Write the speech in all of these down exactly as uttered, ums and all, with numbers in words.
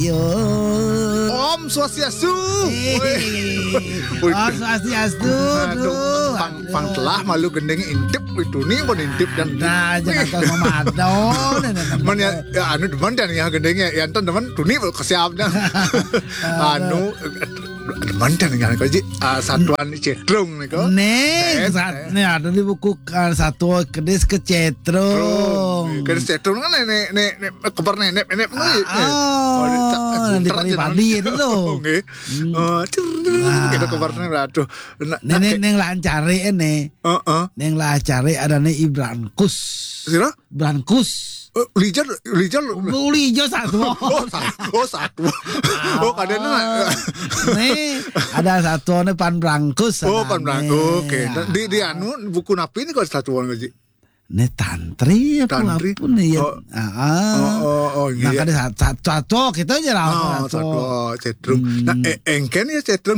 Yo. Om Swastiastu. Om Swastiastu. Pang pang telah malu gendeng intip itu nih pun intip dan nah jangan tahu Ramadan. Man ya, ya anu demen dan ya gendengnya ya enten demen tuni kesiapnya. Anu demen dan ya kaji satuan cetrung nih kok. Nih, nih ada di buku satu kedis kecetrung. Kedis cetrung kan nenek nenek kebar nenek nenek nih. Oh, di padi-padi itu tuh. Oke. Oh, kita kebarnya aduh. Nenek neng lancari ini. Heeh. Neng lancari ada nih Ibrankus. Sira? Ibrankus. Uh, Lijar, Lijar, Lijar satu. Oh, satu, oh satu. Oh, kadang-kadang nih ada satu nih Pan Brangkus. Oh, Pan Brangkus. Oke. Di di anu buku napi ini kok satu ngaji. Nih tantri apa Tantri. pun nih ya. Oh. Ah. Oh, oh, oh Nah, iya. kan satu satu kita aja lah. Oh, satu cetrung. Nah, eh, engken ya cetrung.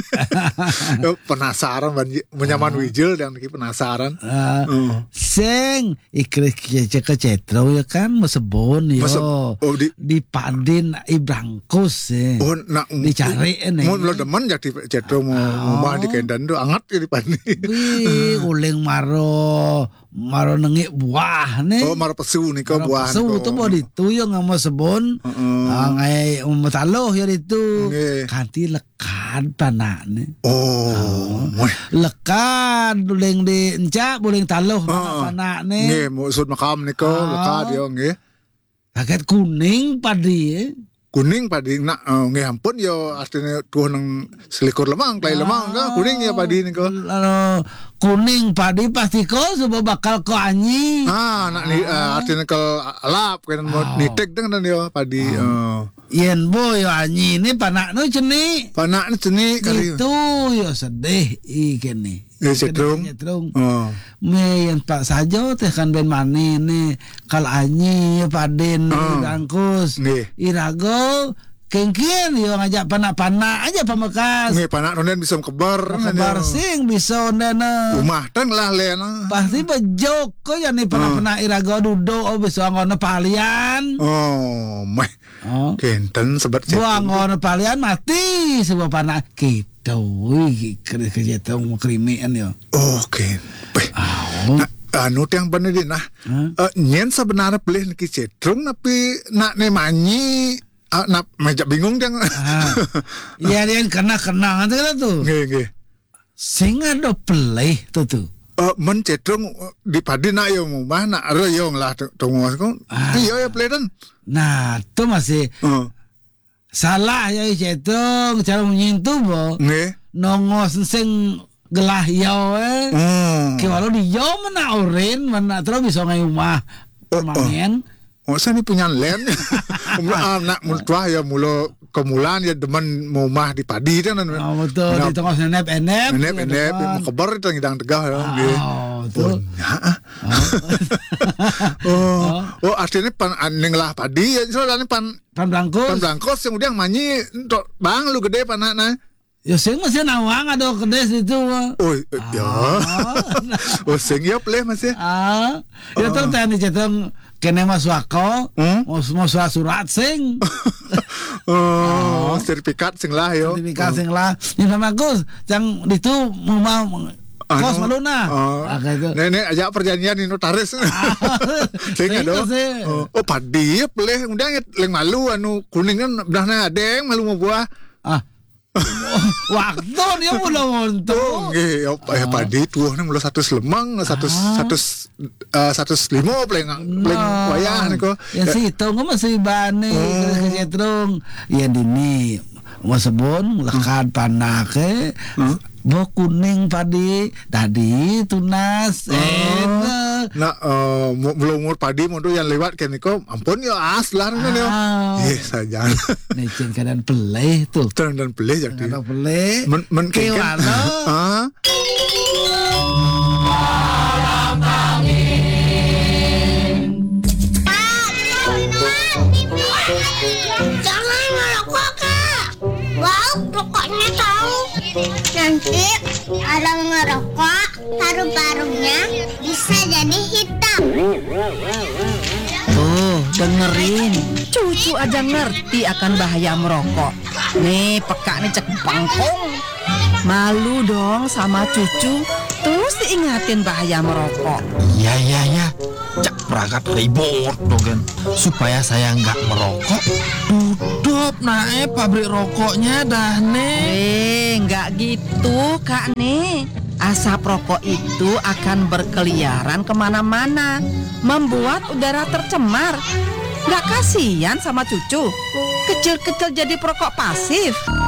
Yo, penasaran banji menyaman wijil dan ki penasaran. Uh, Sing ikris ke cetrung ya kan mesebon yo. Oh, di Di Padin Ibrangkus ya. Oh, nak dicari ini. Mau lo demen jadi cetrung mau mau di kendan tuh anget ya di pani. Wih, uling maro maro nengik buah nih. Oh, maro pesu nih kok buah. Pesu tuh mau dituyung sama sebon. Ah, ngai umataloh ya itu. Kanti lekan panak nih. Oh, lekan uling di encak uling taloh panak nih. Nggih, maksud makam nih kok lekan dia nggih. Paket kuning padi ya. Kuning padi nak uh, nggih ampun yo asline tuh nang selikur lemang, klai lemang ka kuning ya padi niku. Lalu kuning padi pasti kau sebab bakal kau anyi. Ah, nak ni uh, asline ke alap kan mau nitek dengan yo padi. Oh. Yen boy anyi ini panak nu ceni. Panak nu ceni kali. Itu yo sedih ikan nih. Ya cetrung. Cetrung. Oh. Me yang pak saja teh kan ben mani nih kal anyi paden Oh. dangkus. Nggih. Irago kengkien yo ngajak panak-panak aja pamekas. Nggih panak nonen bisa kebar. Kebar sing bisa ondena. Rumah teng lah lena. Pasti bejok kok ya nih panak-panak irago duduk oh bisa ngono palian. Oh, meh. Oh. Kenten sebat cetrung. Buang ngono palian mati sebuah panak gitu. Wih, kerja tahu krimian yo. Oke. Oh. Nah, anu yang bener di nah. Huh? Uh, nyen sebenarnya beli niki cetrung tapi nak ne manyi uh, nak meja bingung jangan. Iya dia kena kena nanti kan tuh. Nggih nggih. Sing ada pelih tuh tuh. Uh, men cetrung uh, di padi nak yo mah nak ro yo lah tunggu ko. Iya ya pledan. Nah, tuh masih Uh. salah ya cetrung cara menyentuh bo. Nggih. Nongos sing gelah yo eh. Hmm. Ki walau di yo mana orin mana terus bisa ngai rumah permanen. Oh, saya ini punya land. Nak multua ya mulo kemulan ya demen mau mah di padi kan. Oh, betul di tengah senep enep. Enep enep mau kebar itu ngidang tegah ya. Oh, betul. Oh, oh artinya pan aning lah padi ya soalnya pan Pan Bangkos. pan Bangkos yang udah manyi untuk bang lu gede panakna. Ya sing masih nawang ada kedes itu. Oh, ya. Oh, sing ya pleh masih. Ah, ya tuh tadi cetung kene mas wako, mau mau surat sing. Oh, sertifikat sing lah yo. Sertifikat sing lah. Yang bagus, yang itu mau kos maluna. Ah, gitu. Nenek aja perjanjian ini notaris. Sing ada. Oh, padi pleh udah leng malu anu kuning kan udah adeng malu mau buah. Ah. Waktu dia mulai untuk nggih ya padi tuh nih mulai satu lemang satu satu satu lima pleng pleng wayah niku ya sih itu nggak masih bane cetrung ya dini mau sebon lekat panake bo kuning padi tadi tunas enak nah belum umur padi mau yang lewat kan niku ampun ya aslan kan ya eh saja necen keadaan peleh tuh terang dan peleh jadi ada peleh men men kewan ah jangan ngerokok kak. Wow, rokoknya tahu. Nanti kalau ngerokok paru-parunya bisa jadi hitam. Oh, Dengerin, cucu aja ngerti akan bahaya merokok. Nih peka nih cek bangkong. Malu dong sama cucu, terus diingatin bahaya merokok. Iya iya iya, cak perangkat ribut dogen supaya saya nggak merokok. Tutup naik pabrik rokoknya dah nih. Eh, nggak gitu kak nih. Asap rokok itu akan berkeliaran kemana-mana, membuat udara tercemar. Nggak kasihan sama cucu? Kecil-kecil jadi perokok pasif.